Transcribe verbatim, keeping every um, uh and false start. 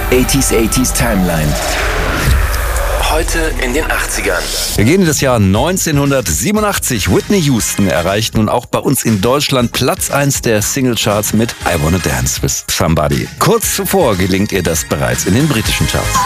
achtziger achtziger Timeline. Heute in den achtzigern. Wir gehen in das Jahr neunzehnhundertsiebenundachtzig. Whitney Houston erreicht nun auch bei uns in Deutschland Platz eins der Singlecharts mit I Wanna Dance with Somebody. Kurz zuvor gelingt ihr das bereits in den britischen Charts.